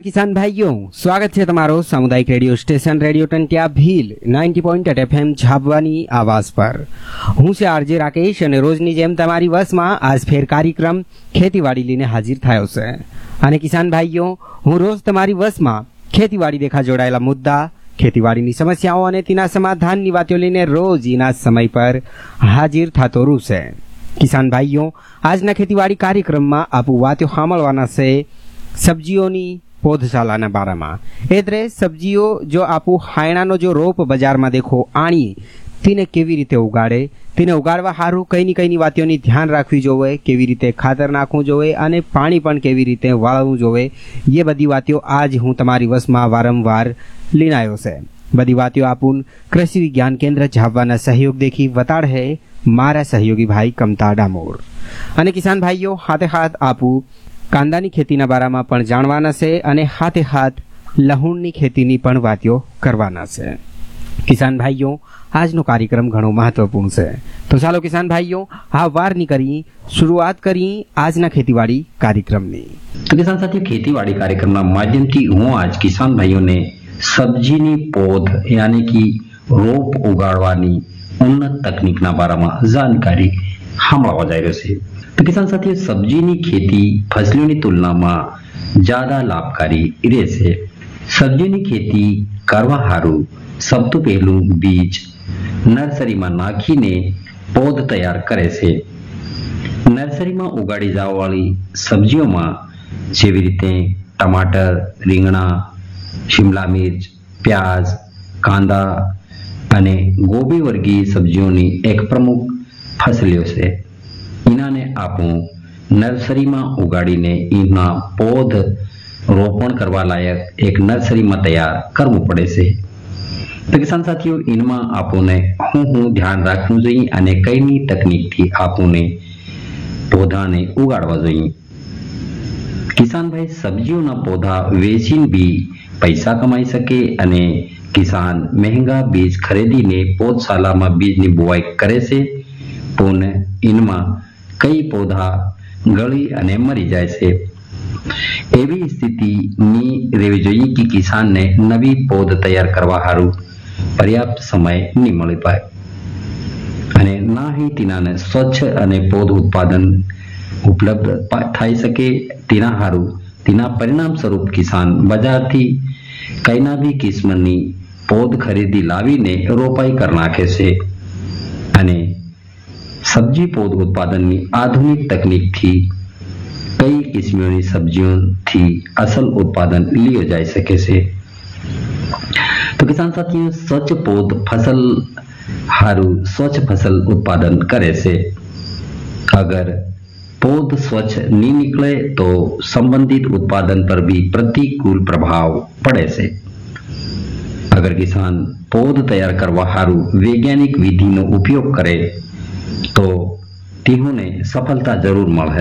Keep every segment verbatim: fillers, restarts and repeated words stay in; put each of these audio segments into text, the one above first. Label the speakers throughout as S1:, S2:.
S1: किसान भाइयों, स्वागत है તમારો સામુદાયિક radio station radio ટંટિયા Bhil ninety point આઠ એફએમ ઝાબવાની આવાજ પર. હું છે આરજે રાકેશ અને રોજની જેમ તમારી વસમાં આજ ફેર કાર્યક્રમ ખેતીવાડી લઈને હાજર થયો છે. અને કિસાન ભાઈઓ, હું રોજ તમારી વસમાં ખેતીવાડી દેખા જોડાયેલા મુદ્દા, ખેતીવાડીની સમસ્યાઓ અને તેના સમાધાનની વાતો લઈને રોજ એના સમય પર હાજર થતો રહું છે. કિસાન ભાઈઓ, આજના ખેતીવાડી કાર્યક્રમમાં આપું વાતો સાંભળવાના છે સબ્જીઓની पौधशाला बारे में. एतरे सब्जीओ जो आपू हायणानो जो रोप बजार में देखो आणी तीने केवी रीते उगाड़े, तीने उगाड़वा हारू कई नी कई नी वातोनी ध्यान राखवी जोवे, केवी रीते खातर नाखवू जोवे अने पाणी पण केवी रीते वाळवू जोवे. ये बधी वातो आज हूँ तमारी वसमां वारंवार लईने आव्यो छे. बधी वातो आपून कृषि विज्ञान केन्द्र झाबवाना सहयोग देखी वताड़ है मारा सहयोगी भाई कमता डामोर. अने किसान भाईओ, हाथे हाथ आपू कांदानी खेतीना बारामां पण जाणवाना छे अने हाथे हाथ लहूणनी खेतीनी पण वातो करवाना छे. किसान भाईओ, आजनो कार्यक्रम घणो महत्वपूर्ण छे. तो चालो किसान भाईओ, आ वार नी करी शुरुआत करी आजना खेतीवाड़ी कार्यक्रमनी.
S2: तो किसान साथीओ, खेतीवाड़ी कार्यक्रमना माध्यमथी हूँ आज किसान भाईओने सब्जीनी पौध यानी कि रोप उगाड़वानी उन्नत तकनीकना बारामां जानकारी सांभळवा जई रह्यो छे. तो किसान साथीओ, सब्जीनी खेती फसलोनी तुलनामां ज्यादा लाभकारी रहेशे. सब्जीनी खेती करवा हारू सबथुं पहेलुं बीज नर्सरीमां नाखीने पौध तैयार करे छे. नर्सरीमां उगाड़ी जावावाळी सब्जीओमां जेवी रीते टमाटर, રીંગણા, शिमला मिर्च, प्याज, कांदा अने गोबी वर्गीय सब्जीओनी एक प्रमुख फसलियो छे. इनाने आपू नर्सरी में उगाड़ीने इना पौध रोपण करवा लायक एक नर्सरी में तैयार करवू पड़े छे. तो किसान साथीओ, इनमां आपूने हूँ हूँ ध्यान राखवू जोईए अने कईनी तकनीक थी आपूने पौधाने उगाड़वा जोईए. किसान भाई सब्जीओना पौधा वेचीने भी पैसा कमाई सके अने किसान महंगा बीज खरीदीने पौधशाला में बीजनी बुवाई करे छे. पण इनमां कई पौधा गળી અને મરી જાય છે. એવી સ્થિતિ ની રહેવી જોઈએ કે કિસાનને નવી પૌધ તૈયાર કરવા હારું પર્યાપ્ત સમય નહીં મળી પાય અને ના ही તેનાને સ્વચ્છ અને પૌધ ઉત્પાદન ઉપલબ્ધ થઈ શકે. તેના હારું તેના પરિણામ સ્વરૂપ કિસાન બજારથી કઈના બી કિસ્મની પૌધ ખરીદી લાવીને રોપાઈ કરી નાખે છે અને सब्जी पौध उत्पादन की आधुनिक तकनीक थी कई किस्मों सब्जियों थी असल उत्पादन लियो जा सके से. तो किसान साथियों, स्वच्छ पौध फसल हारू स्वच्छ फसल उत्पादन करे से. अगर पौध स्वच्छ नहीं निकले तो संबंधित उत्पादन पर भी प्रतिकूल प्रभाव पड़े से. अगर किसान पौध तैयार करवा हारू वैज्ञानिक विधि नो उपयोग करे तो तेहोने सफलता जरूर मळे.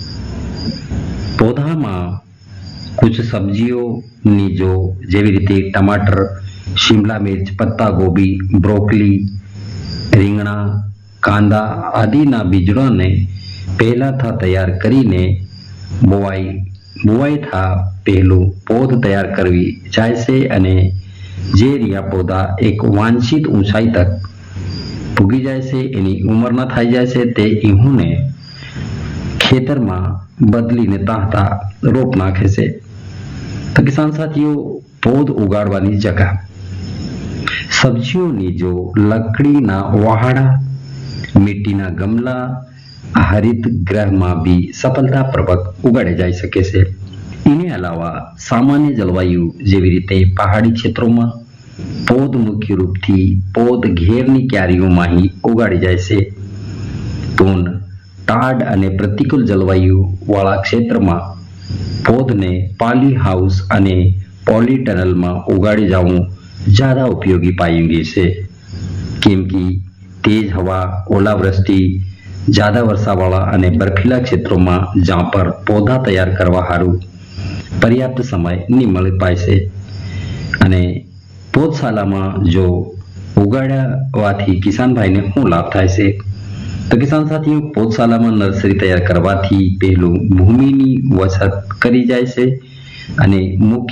S2: पौधा में कुछ सब्जियों नी जो जेवी रीते टमाटर, शिमला मिर्च, पत्ता गोभी, ब्रोकली, રીંગણા, कांदा आदि ना बीजों ने पहला था तैयार करीने बुवाई बुवाई था पहलू पौध तैयार करवी जाय से अने जे रिया पौधा एक वांछित ऊंचाई तक पुगी जाए से एनी उमर न थाई जाए से ते इहुने खेतर में बदली ने ताहता रोप नाखे से. तो किसान साथियों, पौध उगाड़वानी जगह सब्जियों जो लकड़ी ना वहाड़ा, मिट्टी ना गमला, हरित गृह में भी सफलतापूर्वक उगाड़े जा सके से. इने अलावा सामान्य जलवायु जेवी रीते पहाड़ी क्षेत्रों में पौध मुख्य रूप थी पौध घेरनी क्यारीओं में ही उगाड़ी जाए से. पण टाढ़ अने प्रतिकूल जलवायु वाला क्षेत्र में पौध ने पॉली हाउस अने पॉली टनल में उगाड़ी जाऊं ज्यादा उपयोगी पाएंगे से. केम की तेज हवा, ओलावृष्टि, ज्यादा वर्षा वाला अने बर्फीला क्षेत्रों में जहाँ पर पौधा तैयार करवा हारू पर्याप्त समय नहीं मळी पाए से. अने पौधशाला में जो उगाड़वाथी किसान भाई ने शू लाभ थाय से. तो किसान साथियों, पौधशाला में नर्सरी तैयार करवाथी पहलू भूमिनी वसत करी जाय से अने मुख्य